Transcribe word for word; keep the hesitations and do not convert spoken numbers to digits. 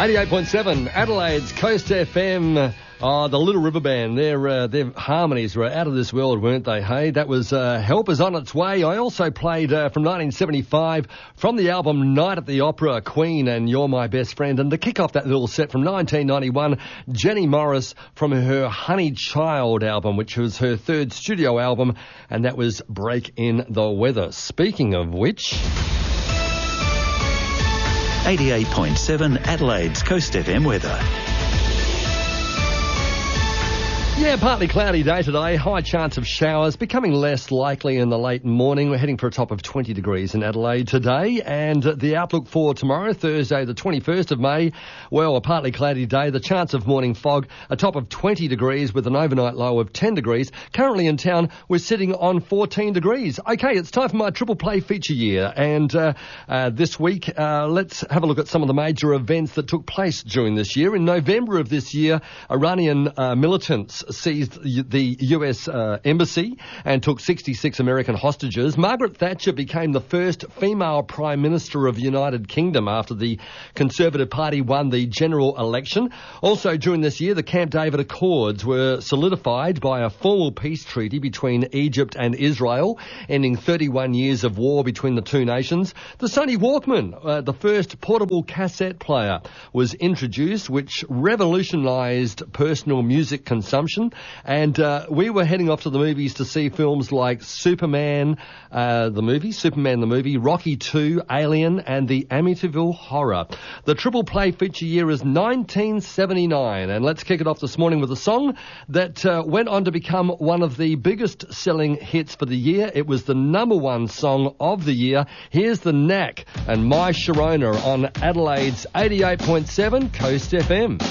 eighty-eight point seven, Adelaide's Coast F M. Oh, the Little River Band, their uh, their harmonies were out of this world, weren't they, hey? That was uh, Help Is On Its Way. I also played uh, from nineteen seventy-five, from the album Night at the Opera, Queen and You're My Best Friend. And to kick off that little set from nineteen ninety-one, Jenny Morris from her Honey Child album, which was her third studio album, and that was Break in the Weather. Speaking of which... eighty-eight point seven Adelaide's Coast F M weather. Yeah, partly cloudy day today. High chance of showers, becoming less likely in the late morning. We're heading for a top of twenty degrees in Adelaide today. And the outlook for tomorrow, Thursday, the twenty-first of May, well, a partly cloudy day. The chance of morning fog, a top of twenty degrees with an overnight low of ten degrees. Currently in town, we're sitting on fourteen degrees. Okay, it's time for my triple play feature year. And uh, uh, this week, uh, let's have a look at some of the major events that took place during this year. In November of this year, Iranian uh, militants seized the U S uh, embassy and took sixty-six American hostages. Margaret Thatcher became the first female Prime Minister of the United Kingdom after the Conservative Party won the general election. Also during this year, the Camp David Accords were solidified by a formal peace treaty between Egypt and Israel, ending thirty-one years of war between the two nations. The Sony Walkman, uh, the first portable cassette player, was introduced, which revolutionised personal music consumption. And uh, we were heading off to the movies to see films like Superman, uh, the movie, Superman the movie, Rocky two, Alien, and the Amityville Horror. The triple play feature year is nineteen seventy-nine, and let's kick it off this morning with a song that uh, went on to become one of the biggest selling hits for the year. It was the number one song of the year. Here's The Knack and My Sharona on Adelaide's eighty-eight point seven Coast F M.